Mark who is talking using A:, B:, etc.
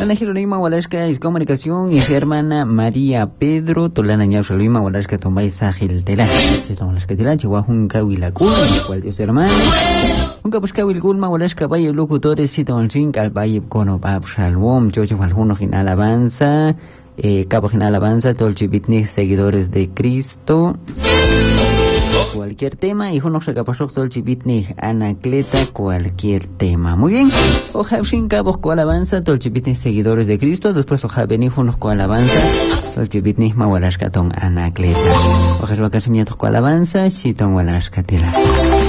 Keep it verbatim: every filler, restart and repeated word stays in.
A: Lana Hilonima Walashka es comunicación y su hermana María Pedro Tolana Ñauxalima Walashka Tombay Sahil Tela. Se toma las Catila, Chihuahua Kawilakul, cual Dios hermano. Un Capushkawil Gulma Walashka Valle locutores Sito Onchink al Valle Kono Bab Shalom, Chocho Faljuno Gin Alabanza, eh, Cabo Gin Alabanza, Tolchibitnik, seguidores de Cristo. Cualquier tema y uno se capasó todo el chipitnik anacleta cualquier tema. Muy bien. Ojalá sin cabos con alabanza todo el chipitnik seguidores de Cristo. Después ojalá venir unos con alabanza todo el chipitnik mawalashkatón anacleta. Ojalá vacaciones con alabanza chitón walashkatila.